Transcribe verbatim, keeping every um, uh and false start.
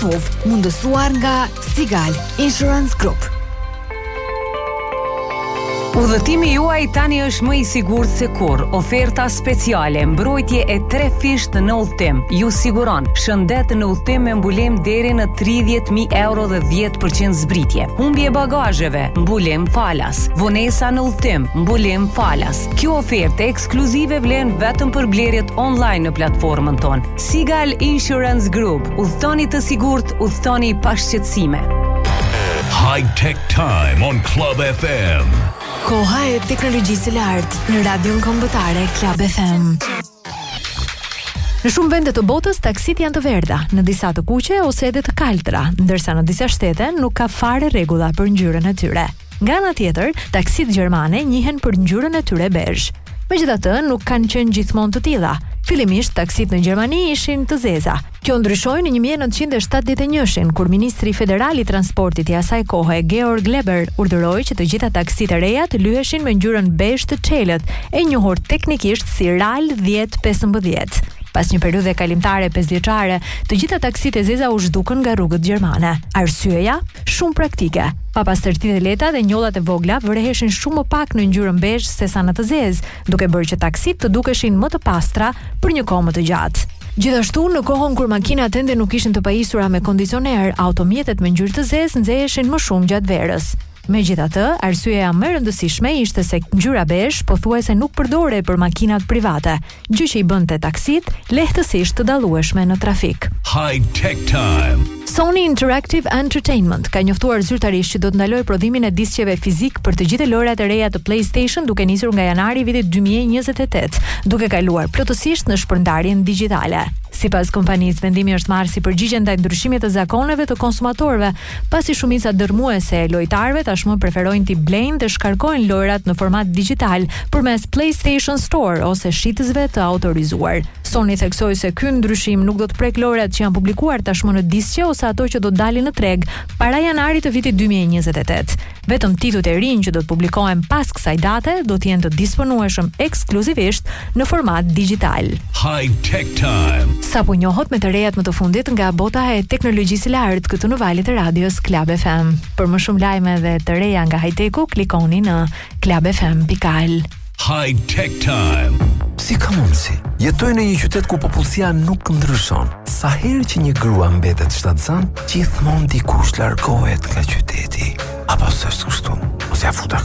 Topov, mundësuar nga Sigal Insurance Group. Udhëtimi juaj tani është më i sigurt se kur. Oferta speciale, mbrojtje e tre fisht në udhëtim, ju siguron shëndet në udhëtim me mbulem deri në tridhjetë mijë euro dhe dhjetë përqind zbritje. Humbje bagazheve, mbulem falas. Vonesa në udhëtim, mbulem falas. Kjo ofertë ekskluzive vlen vetëm për blerjet online në platformën tonë. Sigal Insurance Group, udhëtoni të sigurt, udhëtoni pa shqetësime. High Tech Time on Club F M. Koha e teknologjisë së lartë në radion kombëtare Club F M. Në shumë vende të botës, taksit janë të verdha, në disa të kuqe ose edhe të kaltra, ndërsa në disa shtete nuk ka fare rregulla për ngjyrën e tyre. Nga ana tjetër, taksit gjermane njihen për ngjyrën e tyre bezh. Megjithatë, nuk kanë qenë gjithmonë të tilla. Fillimisht, taksit në Gjermani ishin të zeza. Kjo ndryshoi në një mijë e nëntëqind e shtatëdhjetë e një kur ministri federal i transportit i asaj kohe, Georg Leber, urdhëroi që të gjitha taksit e reja të lyheshin me ngjyrën bezh të çelët, e njohur teknikisht si R A L dhjetë pesëmbëdhjetë. Pas një periudhe kalimtare pesëdhjeçare, të gjitha taksit e zeza u zhdukën nga rrugët gjermane. Arsyeja? Shumë praktike. Pa pastërtitë e lehta dhe njollat e vogla vëreheshin shumë më pak në ngjyrën bezh sesa në të zezë, duke bërë që taksit të dukeshin më të pastra për një kohë më të gjatë. Gjithashtu, në kohën kur makinat ende nuk ishin të pajisura me kondicioner, automjetet me ngjyrë të zezë nxeheshin më shumë gjatë verës. Megjithatë, arsyeja më e rëndësishme ishte se ngjyra bezh pothuajse nuk përdorej për makinat private, gjë që i bënte taksit lehtësisht të dallueshme në trafik. High Tech Time. Sony Interactive Entertainment ka njoftuar zyrtarisht që do të ndalojë prodhimin e diskjeve fizik për të gjithë lojrat e reja të PlayStation duke nisur nga janari i vitit dy mijë e njëzet e tetë, duke kaluar plotësisht në shpërndarjen digjitale. Sipas kompanisë, vendimi është marrë si përgjigje ndaj ndryshimit të zakoneve të konsumatorëve, pasi shumica dërmuese e lojtarëve tashmë preferojnë t'i blejnë dhe shkarkojnë lojrat në format digjital përmes PlayStation Store ose shitësve të autorizuar. Sony theksoi se ky ndryshim nuk do të prek lojrat që janë publikuar tashmë në diskje ose ato që do të dalin në treg para janarit të vitit dy mijë e njëzet e tetë. Vetëm titujt e rinj që do të publikohen pas kësaj date do të jenë të disponueshëm ekskluzivisht në format digjital. High Tech Time. Sapo njohot me të rejat më të fundit nga bota e teknologjisë së lartë këtu në valët e radios Club F M. Për më shumë lajme dhe të reja nga high-techu, klikoni në club f m dot al. High Tech Time. Si ka mundsi? Jetoj në një qytet ku popullsia nuk ndryshon. Sa herë që një grua mbetet shtatzan, gjithmonë dikush largohet nga qyteti. Apo s'është kështu? Ose ja futa